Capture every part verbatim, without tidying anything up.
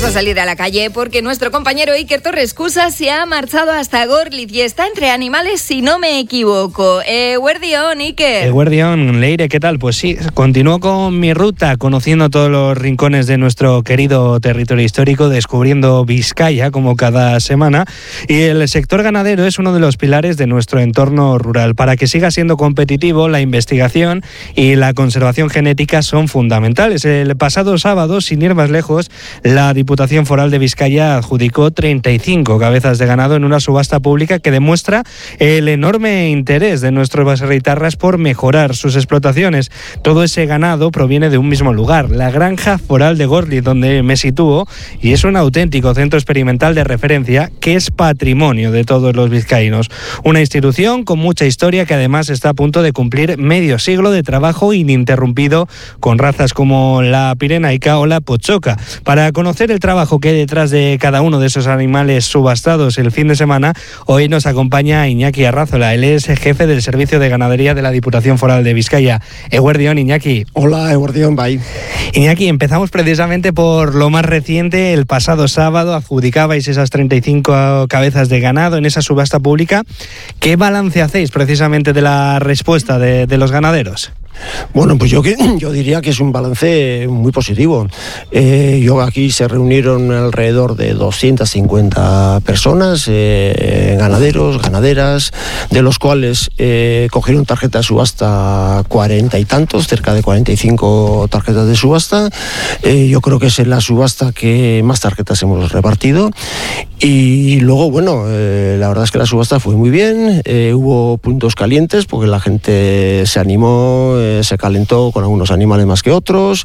a salir a la calle porque nuestro compañero Iker Torres Cusa se ha marchado hasta Gorliz y está entre animales, si no me equivoco. Eh, Guardión, Iker. Eh, Guardión, Leire, ¿qué tal? Pues sí, continúo con mi ruta, conociendo todos los rincones de nuestro querido territorio histórico, descubriendo Vizcaya como cada semana. Y el sector ganadero es uno de los pilares de nuestro entorno rural. Para que siga siendo competitivo, la investigación y la conservación genética son fundamentales. El pasado sábado, sin ir más lejos, la Diputación Foral de Vizcaya adjudicó treinta y cinco cabezas de ganado en una subasta pública que demuestra el enorme interés de nuestros baserritarras por mejorar sus explotaciones. Todo ese ganado proviene de un mismo lugar, la Granja Foral de Gorliz, donde me sitúo, y es un auténtico centro experimental de referencia que es patrimonio de todos los vizcaínos. Una institución con mucha historia que además está a punto de cumplir medio siglo de trabajo ininterrumpido con razas como la Pirenaica o la Pochoca. Para conocer el trabajo que hay detrás de cada uno de esos animales subastados el fin de semana, hoy nos acompaña Iñaki Arrazola. Él es jefe del Servicio de Ganadería de la Diputación Foral de Vizcaya. Eguerdión, Iñaki. Hola, Eguerdión, bye. Iñaki, empezamos precisamente por lo más reciente. El pasado sábado adjudicabais esas treinta y cinco cabezas de ganado en esa subasta pública. ¿Qué balance hacéis precisamente de la respuesta de, de los ganaderos? Bueno, pues yo, yo diría que es un balance muy positivo. Eh, yo aquí se reunieron alrededor de doscientas cincuenta personas, eh, ganaderos, ganaderas, de los cuales eh, cogieron tarjeta de subasta cuarenta y tantos, cerca de cuarenta y cinco tarjetas de subasta. Eh, yo creo que es la subasta que más tarjetas hemos repartido. Y luego, bueno, eh, la verdad es que la subasta fue muy bien, eh, hubo puntos calientes porque la gente se animó, eh, se calentó con algunos animales más que otros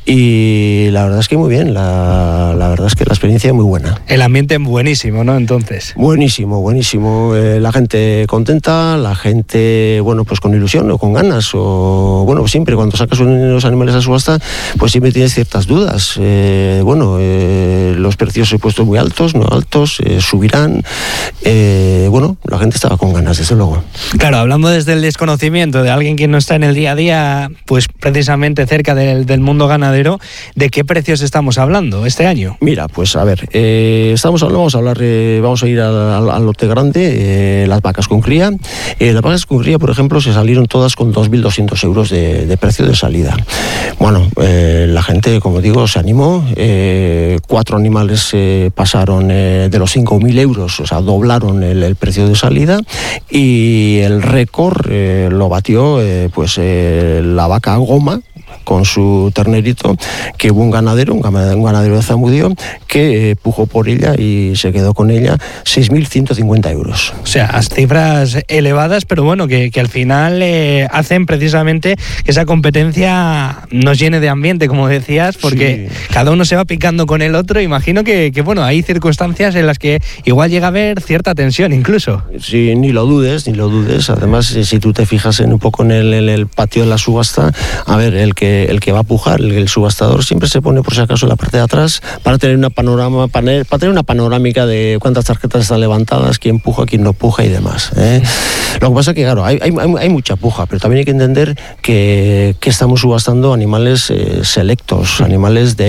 y la verdad es que muy bien, la, la verdad es que la experiencia es muy buena. El ambiente buenísimo, ¿no? Entonces. Buenísimo, buenísimo, eh, la gente contenta, la gente, bueno, pues con ilusión o con ganas, o bueno, siempre cuando sacas los animales a subasta, pues siempre tienes ciertas dudas, eh, bueno, eh, los precios he puesto muy altos, no altos, Eh, subirán, eh, bueno, la gente estaba con ganas, desde luego. Claro, hablando desde el desconocimiento de alguien que no está en el día a día, pues precisamente cerca del, del mundo ganadero, ¿de qué precios estamos hablando este año? Mira, pues a ver, eh, estamos hablando, vamos a hablar, eh, vamos a ir al, al, al lote grande, eh, las vacas con cría. Eh, las vacas con cría, por ejemplo, se salieron todas con dos mil doscientos euros de, de precio de salida. Bueno, eh, la gente, como digo, se animó, eh, cuatro animales eh, pasaron eh, de los cinco mil euros, o sea, doblaron el, el precio de salida, y el récord eh, lo batió eh, pues eh, la vaca Goma, con su ternerito, que hubo un ganadero, un ganadero de Zamudio, que eh, pujó por ella y se quedó con ella seis mil ciento cincuenta euros. O sea, cifras elevadas, pero bueno, que, que al final eh, hacen precisamente que esa competencia nos llene de ambiente, como decías, porque sí, cada uno se va picando con el otro. Imagino que, que, bueno, hay circunstancias en las que igual llega a haber cierta tensión incluso. Sí, ni lo dudes, ni lo dudes. Además, si tú te fijas en un poco en el, en el patio de la subasta, a ver, el que el que va a pujar, el, el subastador siempre se pone por si acaso en la parte de atrás para tener una panorama, para, para tener una panorámica de cuántas tarjetas están levantadas, quién puja, quién no puja y demás, ¿eh? Lo que pasa es que, claro, hay, hay, hay mucha puja, pero también hay que entender que, que estamos subastando animales eh, selectos, animales de